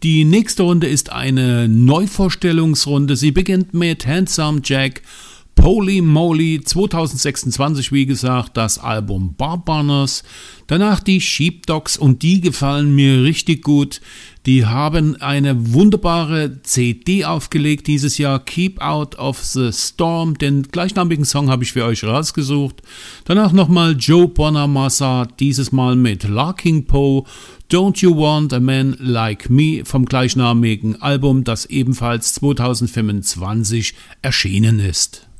Die nächste Runde ist eine Neuvorstellungsrunde. Sie beginnt mit Handsome Jack, Holy Moly, 2026 wie gesagt, das Album Barbanners. Danach die Sheepdogs und die gefallen mir richtig gut. Die haben eine wunderbare CD aufgelegt dieses Jahr, Keep Out of the Storm. Den gleichnamigen Song habe ich für euch rausgesucht. Danach nochmal Joe Bonamassa, dieses Mal mit Larking Poe. Don't You Want a Man Like Me vom gleichnamigen Album, das ebenfalls 2025 erschienen ist.